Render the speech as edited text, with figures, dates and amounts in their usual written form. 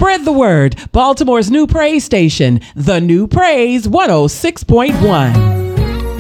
Spread the word. Baltimore's new praise station, The New Praise 106.1.